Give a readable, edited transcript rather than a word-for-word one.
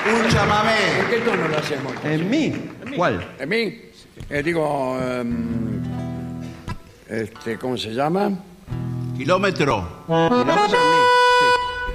Un chamamé. ¿En qué tono lo hacemos? ¿En mí? ¿Cuál? ¿En mí? Digo, ¿cómo se llama? Kilómetro. Kilómetro en mí.